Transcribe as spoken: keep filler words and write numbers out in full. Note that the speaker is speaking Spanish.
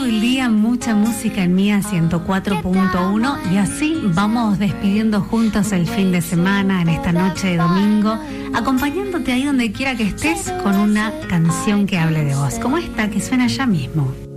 el día mucha música en Mía ciento cuatro punto uno y así vamos despidiendo juntos el fin de semana en esta noche de domingo, acompañándote ahí donde quiera que estés con una canción que hable de vos, como esta que suena ya mismo.